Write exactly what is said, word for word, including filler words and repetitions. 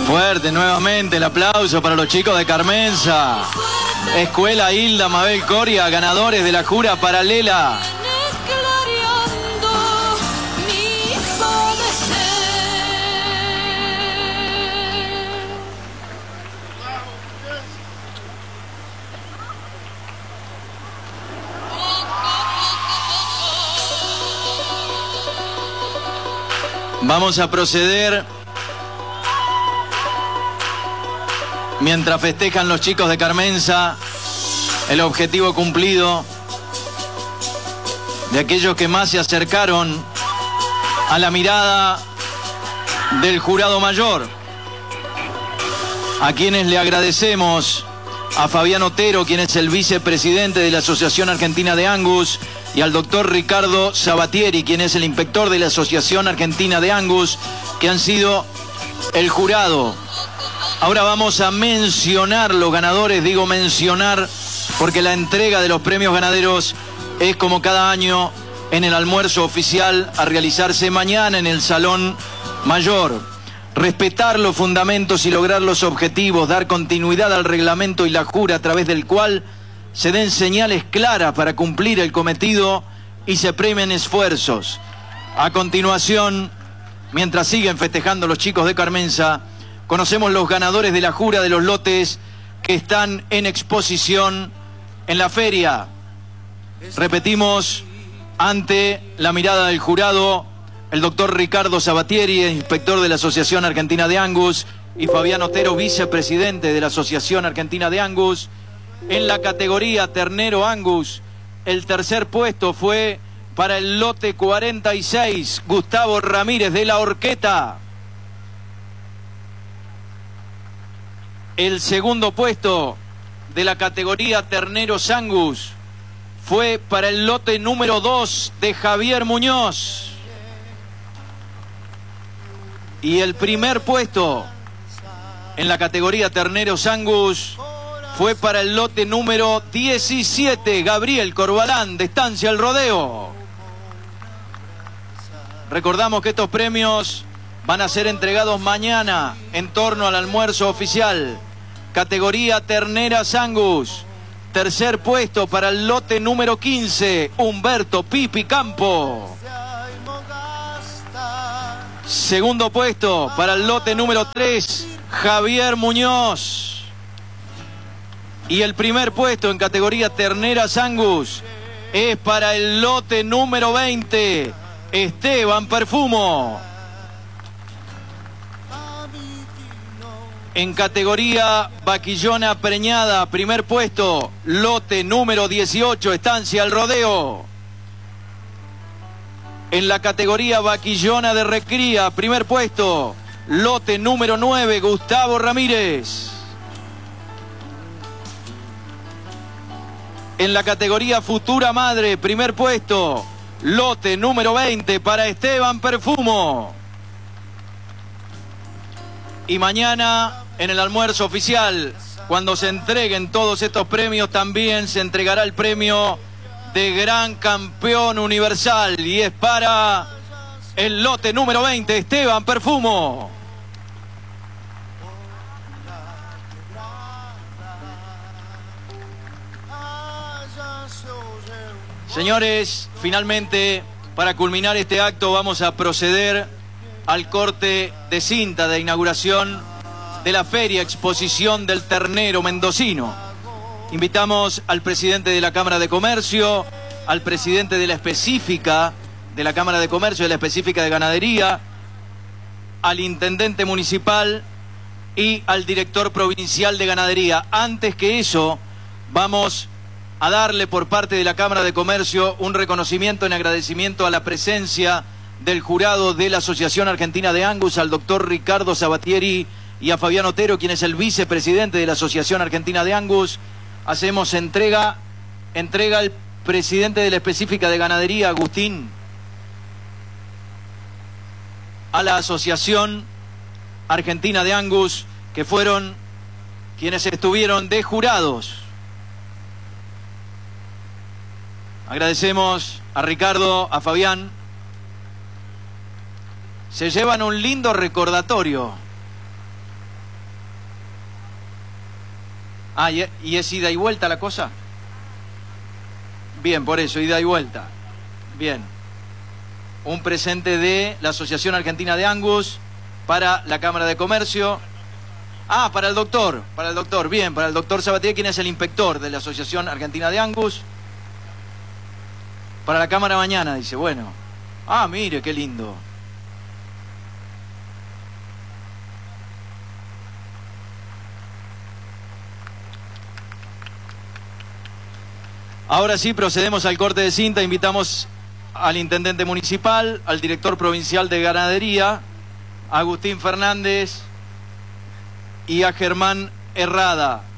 Fuerte nuevamente el aplauso para los chicos de Carmenza. Escuela Hilda Mabel Coria, ganadores de la jura paralela. Vamos a proceder mientras festejan los chicos de Carmenza el objetivo cumplido de aquellos que más se acercaron a la mirada del jurado mayor, a quienes le agradecemos, a Fabián Otero, quien es el vicepresidente de la Asociación Argentina de Angus, y al doctor Ricardo Sabatieri, quien es el inspector de la Asociación Argentina de Angus, que han sido el jurado. Ahora vamos a mencionar los ganadores, digo mencionar porque la entrega de los premios ganaderos es como cada año en el almuerzo oficial a realizarse mañana en el Salón Mayor. Respetar los fundamentos y lograr los objetivos, dar continuidad al reglamento y la jura a través del cual se den señales claras para cumplir el cometido y se premien esfuerzos. A continuación, mientras siguen festejando los chicos de Carmenza, conocemos los ganadores de la jura de los lotes que están en exposición en la feria. Repetimos, ante la mirada del jurado, el doctor Ricardo Sabatieri, inspector de la Asociación Argentina de Angus, y Fabián Otero, vicepresidente de la Asociación Argentina de Angus. En la categoría ternero Angus, el tercer puesto fue para el lote cuarenta y seis, Gustavo Ramírez de la Horqueta. El segundo puesto de la categoría terneros Angus fue para el lote número dos de Javier Muñoz. Y el primer puesto en la categoría terneros Angus fue para el lote número diecisiete, Gabriel Corbalán, de Estancia El Rodeo. Recordamos que estos premios van a ser entregados mañana en torno al almuerzo oficial. Categoría terneras Angus. Tercer puesto para el lote número quince, Humberto Pipi Campo. Segundo puesto para el lote número tres, Javier Muñoz. Y el primer puesto en categoría terneras Angus es para el lote número veinte, Esteban Perfumo. En categoría vaquillona preñada, primer puesto, lote número dieciocho, Estancia El Rodeo. En la categoría vaquillona de recría, primer puesto, lote número nueve, Gustavo Ramírez. En la categoría Futura Madre, primer puesto, lote número veinte para Esteban Perfumo. Y mañana, en el almuerzo oficial, cuando se entreguen todos estos premios, también se entregará el premio de Gran Campeón Universal. Y es para el lote número veinte, Esteban Perfumo. Señores, finalmente, para culminar este acto, vamos a proceder al corte de cinta de inauguración de la Feria Exposición del Ternero Mendocino. Invitamos al presidente de la Cámara de Comercio, al presidente de la específica de la Cámara de Comercio, de la específica de Ganadería, al intendente municipal y al director provincial de Ganadería. Antes que eso, vamos a darle por parte de la Cámara de Comercio un reconocimiento en agradecimiento a la presencia del jurado de la Asociación Argentina de Angus, al doctor Ricardo Sabatieri y a Fabián Otero, quien es el vicepresidente de la Asociación Argentina de Angus. Hacemos entrega, entrega al presidente de la específica de Ganadería, Agustín, a la Asociación Argentina de Angus, que fueron quienes estuvieron de jurados. Agradecemos a Ricardo, a Fabián. Se llevan un lindo recordatorio Ah, ¿y y es ida y vuelta la cosa? Bien, por eso, ida y vuelta. Bien. Un presente de la Asociación Argentina de Angus para la Cámara de Comercio. Ah, para el doctor, para el doctor, bien, para el doctor Sabatier, quien es el inspector de la Asociación Argentina de Angus. Para la Cámara mañana, dice, bueno. Ah, mire, qué lindo. Ahora sí, procedemos al corte de cinta. Invitamos al intendente municipal, al director provincial de ganadería, a Agustín Fernández y a Germán Herrada.